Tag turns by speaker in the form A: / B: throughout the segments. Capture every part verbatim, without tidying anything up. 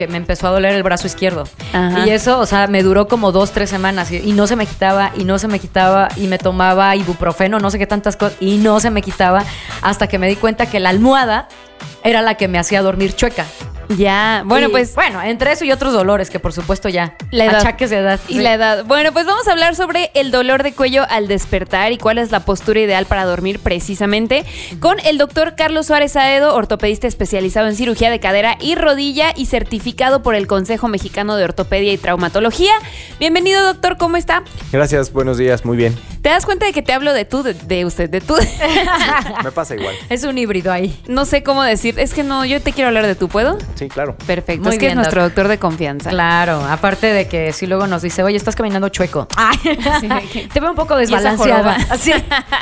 A: me empezó a doler el brazo izquierdo.
B: Ajá.
A: Y eso, o sea, me duró como dos, tres semanas y, y no se me quitaba, y no se me quitaba, y me tomaba ibuprofeno, no sé qué tantas cosas, y no se me quitaba hasta que me di cuenta que la almohada era la que me hacía dormir chueca.
B: Ya, bueno,
A: Y,
B: pues...
A: Bueno, entre eso y otros dolores, que por supuesto ya,
B: La edad.
A: achaques de edad.
B: Y
A: sí.
B: la edad. Bueno, pues vamos a hablar sobre el dolor de cuello al despertar y cuál es la postura ideal para dormir precisamente con el doctor Carlos Suárez Aedo, ortopedista especializado en cirugía de cadera y rodilla y certificado por el Consejo Mexicano de Ortopedia y Traumatología. Bienvenido, doctor, ¿cómo está?
C: Gracias, buenos días, muy bien.
B: ¿Te das cuenta de que te hablo de tú, de, de usted, de tú?
C: Me pasa igual.
A: Es un híbrido ahí.
B: No sé cómo decir, es que no, yo te quiero hablar de tú, ¿puedo?
C: Sí, claro.
B: Perfecto,
A: Muy
B: es que
A: bien,
B: es nuestro
A: doc.
B: doctor de confianza.
A: Claro, aparte de que si luego nos dice, oye, estás caminando chueco. Ay,
B: Sí.
A: te veo un poco
B: Y esa
A: desbalanceada.
B: joroba.
A: Así.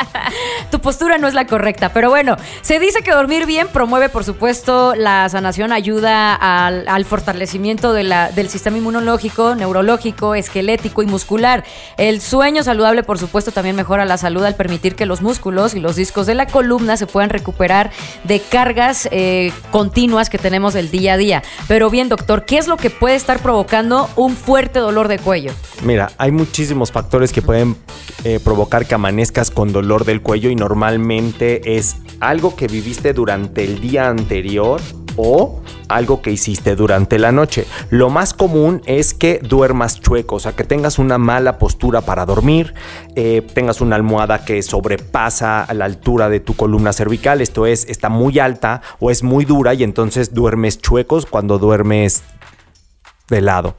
A: Tu postura no es la correcta. Pero bueno, se dice que dormir bien promueve, por supuesto, la sanación, ayuda al, al fortalecimiento de la, del sistema inmunológico, neurológico, esquelético y muscular. El sueño saludable, por supuesto, también mejora la salud al permitir que los músculos y los discos de la columna se puedan recuperar de cargas eh, continuas que tenemos del día a día. Pero bien, doctor, ¿qué es lo que puede estar provocando un fuerte dolor de cuello?
C: Mira, hay muchísimos factores que pueden eh, provocar que amanezcas con dolor del cuello y normalmente es algo que viviste durante el día anterior o algo que hiciste durante la noche. Lo más común es que duermas chueco, o sea, que tengas una mala postura para dormir, eh, tengas una almohada que sobrepasa a la altura de tu columna cervical, esto es, está muy alta o es muy dura y entonces duermes chuecos cuando duermes de lado.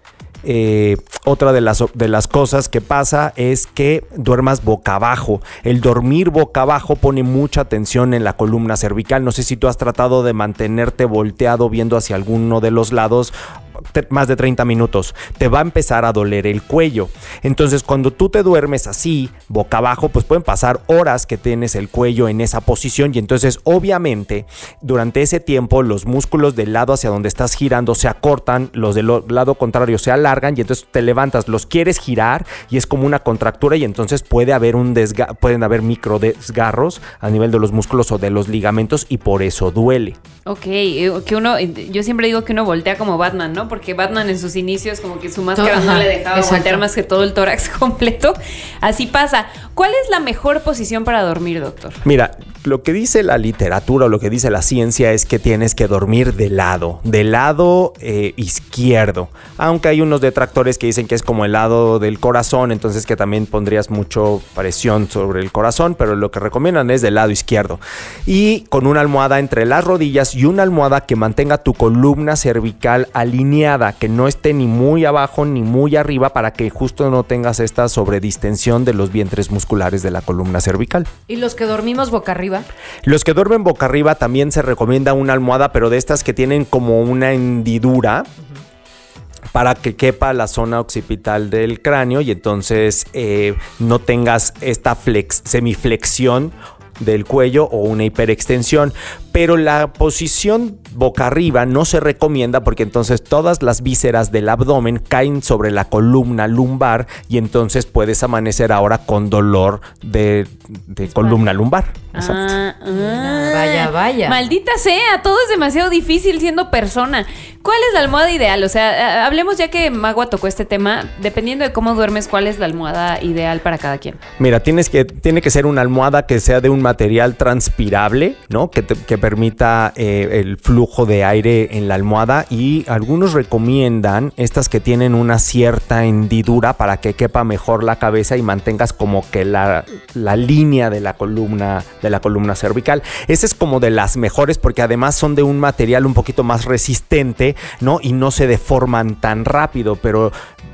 C: Eh, otra de las, de las cosas que pasa es que duermas boca abajo. El dormir boca abajo pone mucha tensión en la columna cervical. No sé si tú has tratado de mantenerte volteado viendo hacia alguno de los lados más de treinta minutos, te va a empezar a doler el cuello. Entonces, cuando tú te duermes así, boca abajo, pues pueden pasar horas que tienes el cuello en esa posición y entonces, obviamente, durante ese tiempo, los músculos del lado hacia donde estás girando se acortan, los del lado contrario se alargan y entonces te levantas, los quieres girar y es como una contractura y entonces puede haber un desga- pueden haber micro desgarros a nivel de los músculos o de los ligamentos y por eso duele.
B: Ok, que uno, yo siempre digo que uno voltea como Batman, ¿no? Porque Batman en sus inicios como que su máscara
A: Ajá,
B: no le dejaba
A: exacto.
B: voltear más que todo el tórax completo. Así pasa. ¿Cuál es la mejor posición para dormir, doctor?
C: Mira, lo que dice la literatura o lo que dice la ciencia es que tienes que dormir de lado, del lado eh, izquierdo. Aunque hay unos detractores que dicen que es como el lado del corazón, entonces que también pondrías mucho presión sobre el corazón, pero lo que recomiendan es del lado izquierdo. Y con una almohada entre las rodillas y una almohada que mantenga tu columna cervical alineada, que no esté ni muy abajo ni muy arriba para que justo no tengas esta sobredistensión de los vientres musculares de la columna cervical.
A: ¿Y los que dormimos boca arriba?
C: Los que duermen boca arriba también se recomienda una almohada, pero de estas que tienen como una hendidura uh-huh. para que quepa la zona occipital del cráneo y entonces eh, no tengas esta flex, semiflexión del cuello o una hiperextensión. Pero la posición boca arriba no se recomienda porque entonces todas las vísceras del abdomen caen sobre la columna lumbar y entonces puedes amanecer ahora con dolor de, de columna lumbar.
B: Ah, ah,
A: Vaya, vaya.
B: Maldita sea, todo es demasiado difícil siendo persona. ¿Cuál es la almohada ideal? O sea, hablemos ya que Magua tocó este tema, dependiendo de cómo duermes, ¿cuál es la almohada ideal para cada quien?
C: Mira, tienes que, tiene que ser una almohada que sea de un material transpirable, ¿no? Que, te, que permita eh, el flujo de aire en la almohada y algunos recomiendan estas que tienen una cierta hendidura para que quepa mejor la cabeza y mantengas como que la, la línea de la columna de la columna cervical. Esa es como de las mejores porque además son de un material un poquito más resistente, ¿no? Y no se deforman tan rápido, pero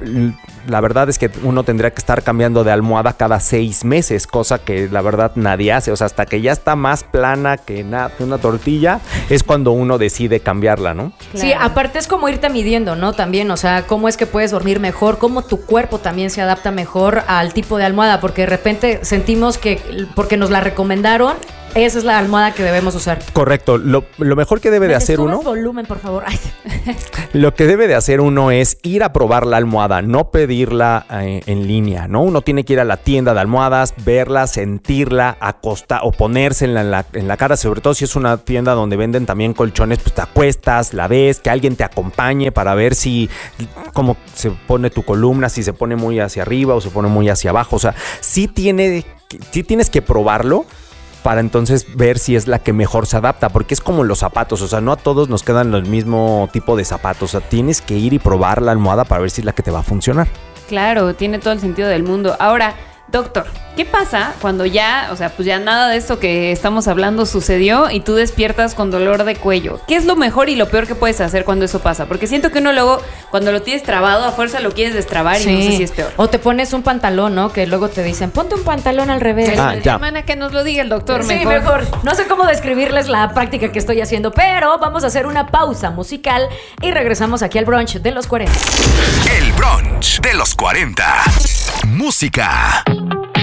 C: la verdad es que uno tendría que estar cambiando de almohada cada seis meses, cosa que la verdad nadie hace. O sea, hasta que ya está más plana que na- una tortilla, es cuando uno decide cambiarla, ¿no?
A: Claro. Sí, aparte es como irte midiendo, ¿no? También, o sea, cómo es que puedes dormir mejor, cómo tu cuerpo también se adapta mejor al tipo de almohada, porque de repente sentimos que, porque nos la recomendaron, esa es la almohada que debemos usar.
C: Correcto. Lo, lo mejor que debe de hacer uno...
A: volumen, por favor. Ay.
C: Lo que debe de hacer uno es ir a probar la almohada, no pedirla eh, en línea, ¿no? Uno tiene que ir a la tienda de almohadas, verla, sentirla, acostar o ponérsela en la, en la cara, sobre todo si es una una tienda donde venden también colchones, pues te acuestas, la ves, que alguien te acompañe para ver si cómo se pone tu columna, si se pone muy hacia arriba o se pone muy hacia abajo. O sea, sí, tiene, sí tienes que probarlo para entonces ver si es la que mejor se adapta, porque es como los zapatos, o sea, no a todos nos quedan el mismo tipo de zapatos, o sea, tienes que ir y probar la almohada para ver si es la que te va a funcionar.
B: Claro, tiene todo el sentido del mundo. Ahora, doctor, ¿qué pasa cuando ya, o sea, pues ya nada de esto que estamos hablando sucedió y tú despiertas con dolor de cuello? ¿Qué es lo mejor y lo peor que puedes hacer cuando eso pasa? Porque siento que uno luego, cuando lo tienes trabado, a fuerza lo quieres destrabar
A: Sí.
B: y no sé si es peor.
A: O te pones un pantalón, ¿no? Que luego te dicen, ponte un pantalón al revés.
C: Ah, ya.
B: Hermana, que nos lo diga el doctor
A: Sí,
B: mejor.
A: mejor. No sé cómo describirles la práctica que estoy haciendo, pero vamos a hacer una pausa musical y regresamos aquí al brunch de los cuarenta.
D: El brunch de los cuarenta. Música.